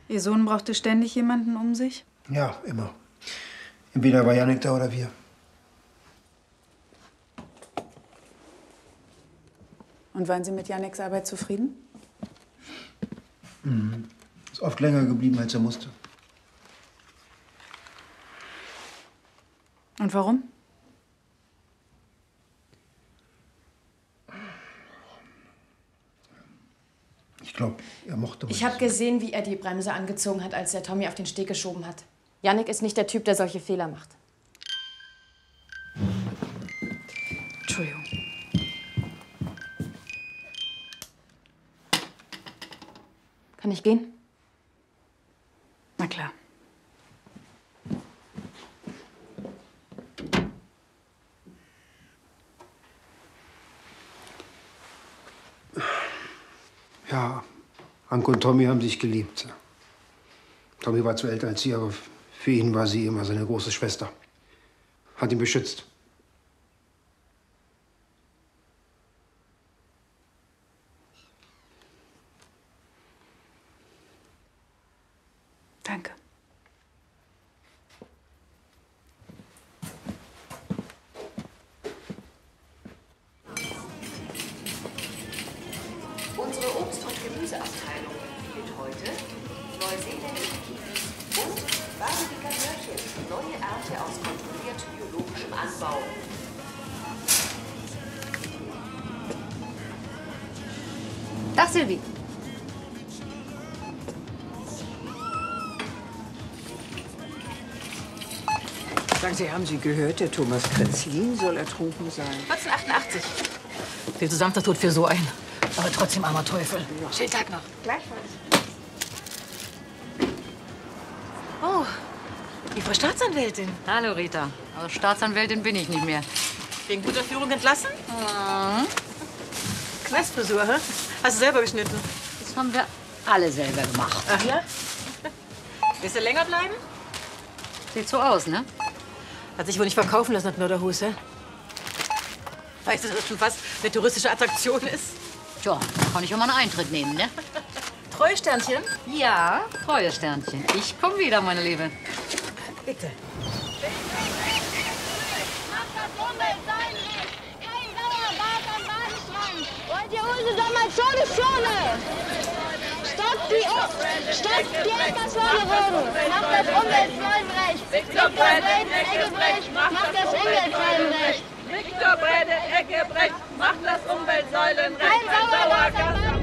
Ihr Sohn brauchte ständig jemanden um sich? Ja, immer. Entweder war Jannik da oder wir. Und waren Sie mit Janniks Arbeit zufrieden? Mhm. Ist oft länger geblieben, als er musste. Und warum? Ich glaube, er mochte mich. Ich habe gesehen, wie er die Bremse angezogen hat, als er Tommy auf den Steg geschoben hat. Jannik ist nicht der Typ, der solche Fehler macht. Entschuldigung. Kann ich gehen? Na klar. Ja, Anke und Tommy haben sich geliebt. Tommy war zwar älter als sie, aber für ihn war sie immer seine große Schwester. Hat ihn beschützt. Danke. Unsere Obst- und Gemüseabteilung empfiehlt heute neuseeländische Kiwis und Basilisca Möhrchen. Neue Ernte aus kontrolliert biologischem Anbau. Tag, Silvi. Sagen Sie, haben Sie gehört, der Thomas Krenzlin soll ertrunken sein? 1988. Viel zu sanfter Tod für so einen. Aber trotzdem armer Teufel. Schönen Tag noch. Gleichfalls. Oh, die Frau Staatsanwältin. Hallo, Rita. Aber Staatsanwältin bin ich nicht mehr. Wegen guter Führung entlassen? Mhm. Knastfrisur, hä? Hast du selber geschnitten? Das haben wir alle selber gemacht. Ach ja? Willst du länger bleiben? Sieht so aus, ne? Hat sich wohl nicht verkaufen lassen, das Mörderhus, hä? Weißt du, dass das schon fast eine touristische Attraktion ist? Tja, kann ich immer einen Eintritt nehmen, ne? Treue-Sternchen? Ja, treue Sternchen. Ich komme wieder, meine Liebe. Bitte. Kein Dauerbad am Badestrand. Und die Hose soll mal Schone. Stoppt die Eckerswalde-Röhren. Macht das Umweltfreudenrecht. Viktor Brede Eggebrecht macht das Umweltfreudenrecht. Viktor Brede Eggebrecht macht das Umweltsäulenrecht. Kein Dauerbad am Badestrand.